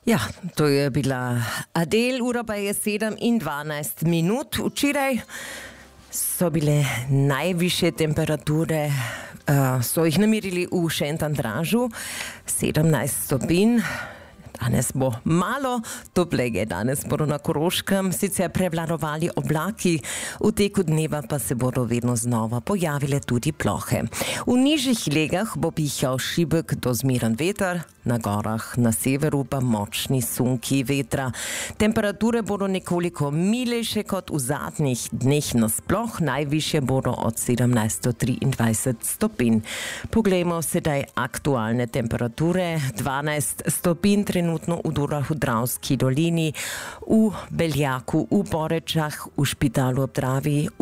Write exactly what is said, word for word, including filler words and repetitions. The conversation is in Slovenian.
Ja, to je bila Adele, ura pa je sedem in dvanajst minut. Včeraj so bile najvišje temperature, uh, so jih namerili v Šentandržu, sedemnajst stopinj. Danes bo malo toplega, danes bodo na Koroškem sicer prevladovali oblaki, v teku dneva pa se bodo vedno znova pojavile tudi plohe. V nižjih legah bo pihal šibek do zmeren veter, na gorah na severu pa močni sunki vetra. Temperature bodo nekoliko milejše kot v zadnjih dneh nasploh, najvišje bodo od sedemnajst do triindvajset stopinj. Poglejmo sedaj aktualne temperature. dvanajst stopinj trenutno v Durah v Dravski dolini, v Beljaku, v Porečah, v Špitalu ob Dravi,